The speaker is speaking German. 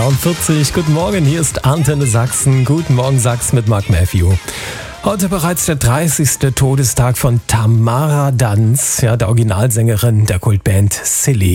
8:43 Uhr. Guten Morgen, hier ist Antenne Sachsen. Guten Morgen Sachs mit Mark Matthew. Heute bereits der 30. Todestag von Tamara Danz, der Originalsängerin der Kultband Silly.